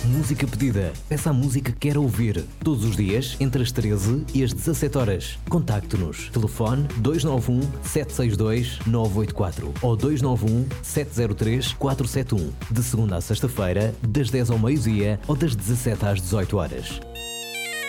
Música pedida. Peça a música que quer ouvir. Todos os dias, entre as 13 e as 17 horas. Contacte-nos. Telefone 291 762 984 ou 291 703 471. De segunda a sexta-feira, das 10 ao meio-dia ou das 17 às 18 horas.